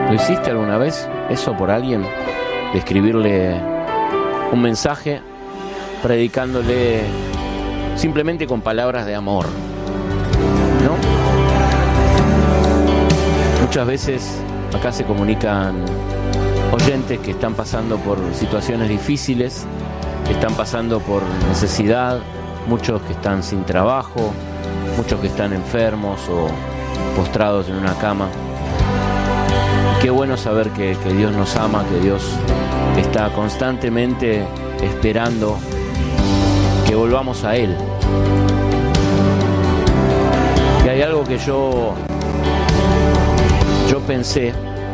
¿Lo hiciste alguna vez eso por alguien? De escribirle un mensaje predicándole simplemente con palabras de amor, ¿no? Muchas veces acá se comunican oyentes que están pasando por situaciones difíciles, que están pasando por necesidad, muchos que están sin trabajo, muchos que están enfermos o postrados en una cama. Qué bueno saber que Dios nos ama, que Dios está constantemente esperando que volvamos a Él. Y hay algo que yo pensé,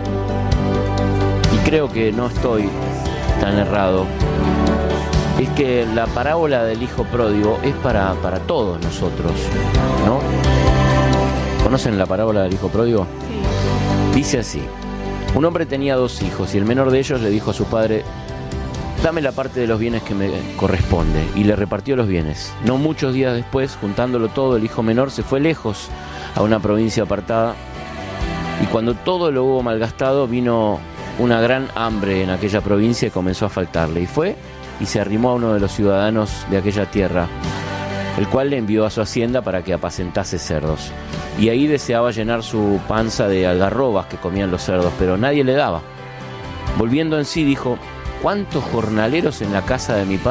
y creo que no estoy tan errado, es que la parábola del hijo pródigo es para todos nosotros, ¿no? ¿Conocen la parábola del hijo pródigo? Sí. Dice así: un hombre tenía 2 hijos y el menor de ellos le dijo a su padre: dame la parte de los bienes que me corresponde, y le repartió los bienes. No muchos días después, juntándolo todo, el hijo menor se fue lejos a una provincia apartada, y cuando todo lo hubo malgastado, vino una gran hambre en aquella provincia y comenzó a faltarle. Y fue y se arrimó a uno de los ciudadanos de aquella tierra, el cual le envió a su hacienda para que apacentase cerdos. Y ahí deseaba llenar su panza de algarrobas que comían los cerdos, pero nadie le daba. Volviendo en sí, dijo: ¿cuántos jornaleros en la casa de mi padre